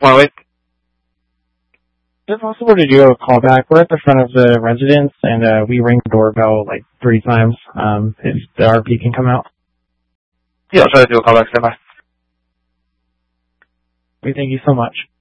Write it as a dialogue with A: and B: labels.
A: wait.
B: Is it possible to do a callback? We're at the front of the residence, and we ring the doorbell like 3 times. If the RP can come out.
A: Yeah, I'll try to do a callback. Stand by.
B: We thank you so much.